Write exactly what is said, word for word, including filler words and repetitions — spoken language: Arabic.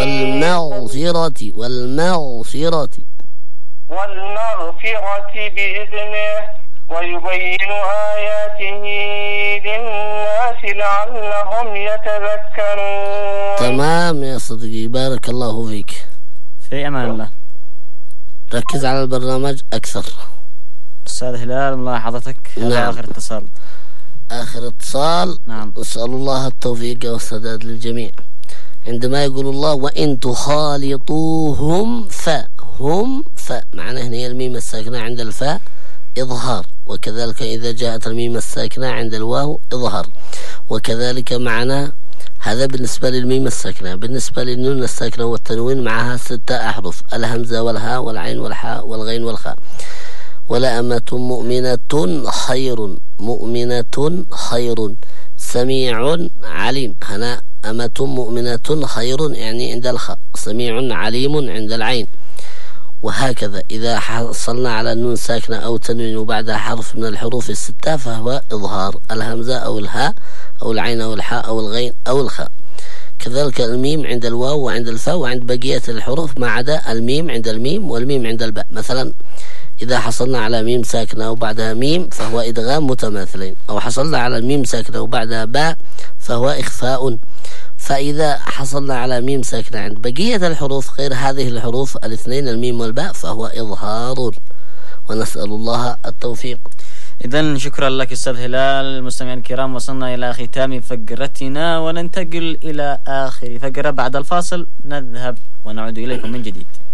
والمغفرة والمغفرة والمغفرة بإذنه ويبين آياته للناس لعلهم يتذكرون. تمام يا صديقي، بارك الله فيك. في أمان الله. ركز على البرنامج أكثر. أستاذ هلال ملاحظتك. نعم. آخر اتصال. آخر اتصال. نعم. نسأل الله التوفيق والسداد للجميع. عندما يقول الله وإن تخالطوهم فهم ف معناه هنا هي الميم الساكنة عند الفاء إظهار، وكذلك إذا جاءت الميم الساكنة عند الواو إظهار، وكذلك معنا هذا بالنسبة للميم الساكنة. بالنسبة للنون الساكنة والتنوين معها ستة أحرف: الهمزة والهاء والعين والحاء والغين والخاء. ولأمة مؤمنة خير، مؤمنة خير، سميع عليم. هنا أمة مؤمنة خير يعني عند الخاء، سميع عليم عند العين. وهكذا إذا حصلنا على النون ساكنة أو تنوين وبعدها حرف من الحروف الستة فهو إظهار: الهمزة أو الهاء أو العين أو الحاء أو الغين أو الخاء. كذلك الميم عند الواو وعند الفاء وعند بقية الحروف ما عدا الميم عند الميم والميم عند الباء. مثلا إذا حصلنا على ميم ساكنة وبعدها ميم فهو إدغام متماثلين، أو حصلنا على الميم ساكنة وبعدها باء فهو إخفاء. فإذا حصلنا على ميم ساكنة عند بقية الحروف غير هذه الحروف الاثنين الميم والباء فهو إظهار، ونسأل الله التوفيق. إذن شكرا لك أستاذ هلال. المستمعين الكرام، وصلنا إلى ختام فقرتنا وننتقل إلى آخر فقرة. بعد الفاصل نذهب ونعود إليكم من جديد.